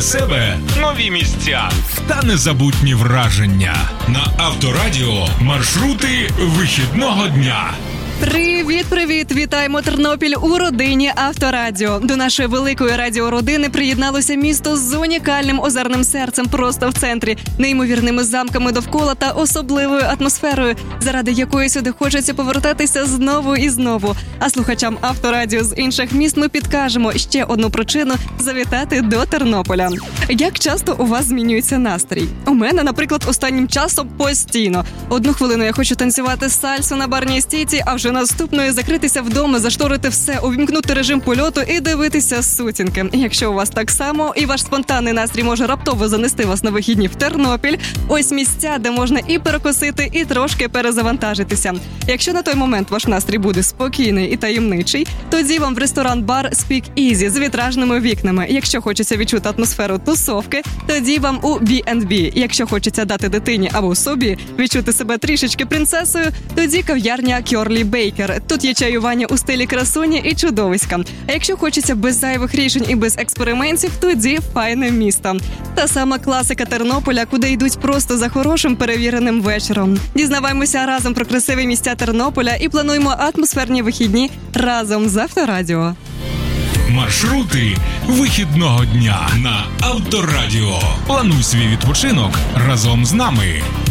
себе нові місця та незабутні враження. На Авторадіо маршрути вихідного дня. Привіт! Вітаємо Тернопіль у родині Авторадіо. До нашої великої радіородини приєдналося місто з унікальним озерним серцем просто в центрі, неймовірними замками довкола та особливою атмосферою, заради якої сюди хочеться повертатися знову і знову. А слухачам Авторадіо з інших міст ми підкажемо ще одну причину завітати до Тернополя. Як часто у вас змінюється настрій? У мене, наприклад, останнім часом постійно. Одну хвилину я хочу танцювати сальсу на барній стійці, а вже наступної закритися вдома, зашторити все, увімкнути режим польоту і дивитися сутінки. Якщо у вас так само і ваш спонтанний настрій може раптово занести вас на вихідні в Тернопіль, ось місця, де можна і перекусити, і трошки перезавантажитися. Якщо на той момент ваш настрій буде спокійний і таємничий, тоді вам в ресторан-бар Speak Easy з вітражними вікнами. Якщо хочеться відчути атмосферу тусовки, тоді вам у B&B. Якщо хочеться дати дитині або собі відчути себе трішечки принцесою, тоді кав'ярня Curly Baker. Тут є чаювання у стилі красуні і чудовиська. А якщо хочеться без зайвих рішень і без експериментів, тоді файне місто. Та сама класика Тернополя, куди йдуть просто за хорошим перевіреним вечором. Дізнаваємося разом про красиві місця Тернополя і плануємо атмосферні вихідні разом з Авторадіо. Маршрути вихідного дня на Авторадіо. Плануй свій відпочинок разом з нами.